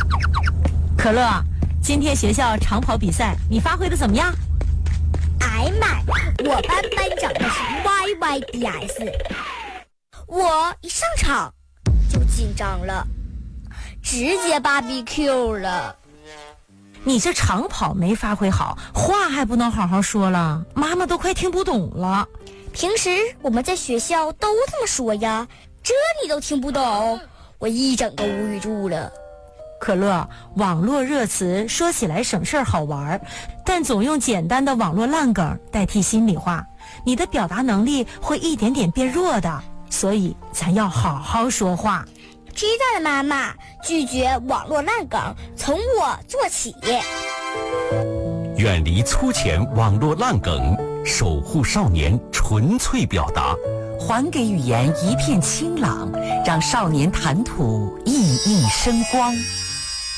可乐，今天学校长跑比赛你发挥的怎么样？ 哎妈，我班班长的是 YYDS， 我一上场就紧张了，直接BBQ 了。 你这长跑没发挥好，话还不能好好说了，妈妈都快听不懂了。 平时我们在学校都这么说呀，这你都听不懂，我一整个无语住了。 可乐，网络热词说起来省事儿好玩，但总用简单的网络烂梗代替心里话，你的表达能力会一点点变弱的，所以咱要好好说话。 知道了，妈妈，拒绝网络烂梗，从我做起。 远离粗浅网络烂梗，守护少年纯粹表达， 还给语言一片清朗，让少年谈吐熠熠生光。